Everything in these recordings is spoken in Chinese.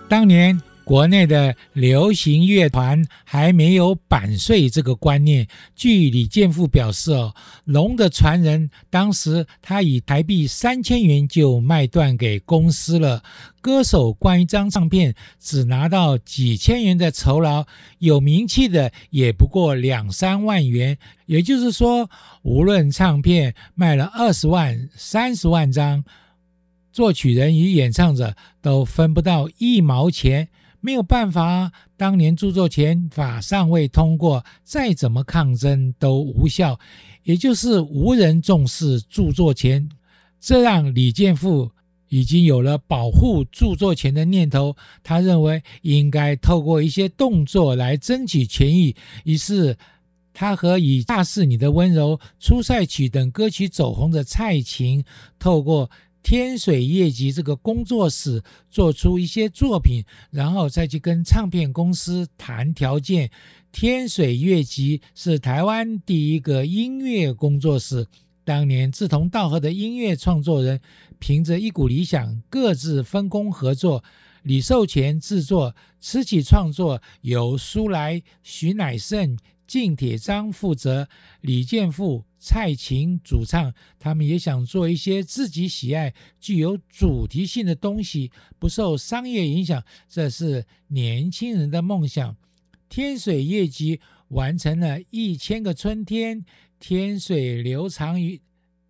当年国内的流行乐团还没有版税这个观念。据李健富表示龙的传人当时他以台币3000元就卖断给公司了。歌手关一张唱片只拿到几千元的酬劳，有名气的也不过2-3万元。也就是说，无论唱片卖了20万、30万张，作曲人与演唱者都分不到1毛钱。没有办法，当年著作权法尚未通过，再怎么抗争都无效，也就是无人重视著作权。这让李健富已经有了保护著作权的念头，他认为应该透过一些动作来争取权益。于是他和以大是你的温柔、出塞曲等歌曲走红的蔡琴，透过天水乐集这个工作室做出一些作品，然后再去跟唱片公司谈条件。天水乐集是台湾第一个音乐工作室，当年志同道合的音乐创作人凭着一股理想，各自分工合作。李寿全制作，词曲创作由苏来、徐乃盛、靳铁章负责，李健富、蔡琴主唱。他们也想做一些自己喜爱、具有主题性的东西，不受商业影响，这是年轻人的梦想。天水乐集完成了1000个春天、天水流长于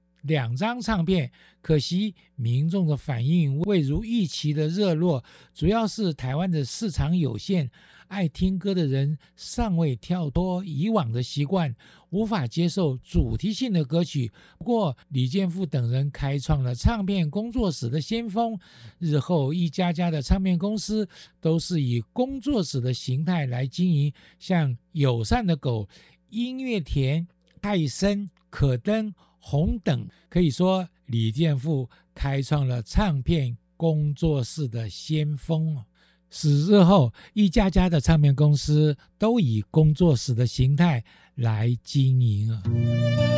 2张唱片，可惜民众的反应未如预期的热络，主要是台湾的市场有限，爱听歌的人尚未跳脱以往的习惯，无法接受主题性的歌曲。不过李健富等人开创了唱片工作室的先锋，日后一家家的唱片公司都是以工作室的形态来经营，像友善的狗、音乐田、泰森、可登、红等。可以说李健富开创了唱片工作室的先锋，使日后一家家的唱片公司都以工作室的形态来经营